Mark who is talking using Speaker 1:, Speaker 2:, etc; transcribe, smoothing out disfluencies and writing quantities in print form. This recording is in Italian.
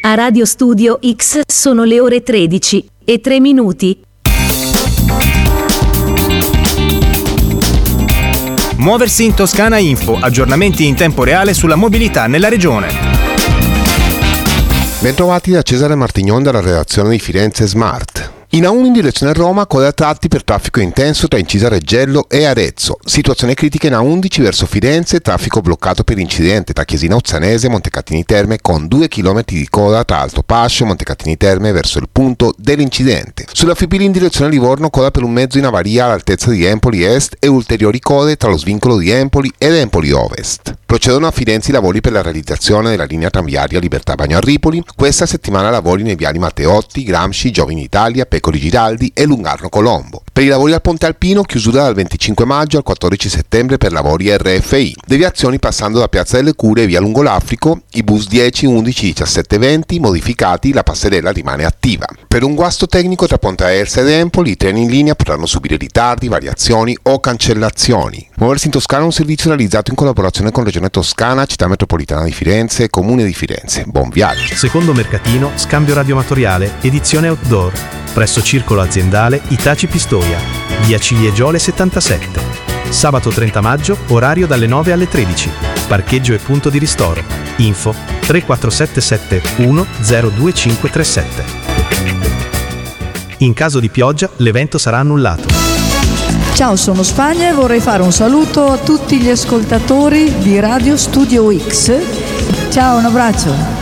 Speaker 1: A Radio Studio X sono le ore 13:03.
Speaker 2: Muoversi in Toscana Info, aggiornamenti in tempo reale sulla mobilità nella regione.
Speaker 3: Bentrovati da Cesare Martignon dalla redazione di Firenze Smart. In A1 in direzione Roma, coda a tratti per traffico intenso tra Incisa Reggello e Arezzo. Situazione critica in A11 verso Firenze, traffico bloccato per incidente tra Chiesina Uzzanese e Montecatini Terme con 2 km di coda tra Altopascio e Montecatini Terme verso il punto dell'incidente. Sulla Fipili in direzione Livorno, coda per un mezzo in avaria all'altezza di Empoli Est e ulteriori code tra lo svincolo di Empoli ed Empoli Ovest. Procedono a Firenze i lavori per la realizzazione della linea tranviaria Libertà Bagno a Ripoli. Questa settimana lavori nei viali Matteotti, Gramsci, Giovini Italia, Pecori Giraldi e Lungarno Colombo. Per i lavori al Ponte Alpino, chiusura dal 25 maggio al 14 settembre per lavori RFI. Deviazioni passando da Piazza delle Cure e via Lungolafrico, i bus 10, 11, 17, 20 modificati, la passerella rimane attiva. Per un guasto tecnico tra Ponte Aersa ed Empoli, i treni in linea potranno subire ritardi, variazioni o cancellazioni. Muoversi in Toscana è un servizio realizzato in collaborazione con Regione Toscana, Città Metropolitana di Firenze e Comune di Firenze. Buon viaggio!
Speaker 4: Secondo Mercatino, scambio radioamatoriale, edizione outdoor, presso Circolo Aziendale Itaci Pistoia, via Ciliegiole 77. Sabato 30 maggio, orario dalle 9 alle 13. Parcheggio e punto di ristoro. Info 34771 02537. In caso di pioggia, l'evento sarà annullato.
Speaker 5: Ciao, sono Spagna e vorrei fare un saluto a tutti gli ascoltatori di Radio Studio X. Ciao, un abbraccio.